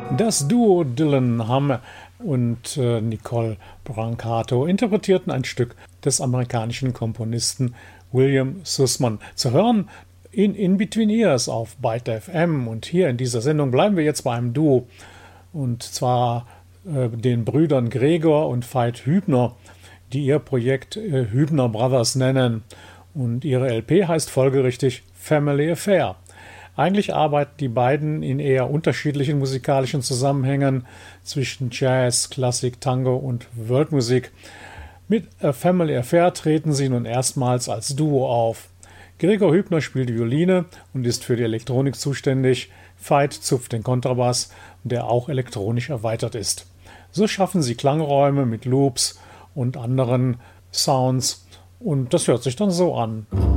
Das Duo Dylan Hamm und Nicole Brancato interpretierten ein Stück des amerikanischen Komponisten William Sussman. Zu hören in Between Ears auf Byte FM. Und hier in dieser Sendung bleiben wir jetzt bei einem Duo. Und zwar den Brüdern Gregor und Veit Hübner, die ihr Projekt Hübner Brothers nennen. Und ihre LP heißt folgerichtig Family Affair. Eigentlich arbeiten die beiden in eher unterschiedlichen musikalischen Zusammenhängen zwischen Jazz, Klassik, Tango und Worldmusik. Mit A Family Affair treten sie nun erstmals als Duo auf. Gregor Hübner spielt Violine und ist für die Elektronik zuständig. Veit zupft den Kontrabass, der auch elektronisch erweitert ist. So schaffen sie Klangräume mit Loops und anderen Sounds und das hört sich dann so an.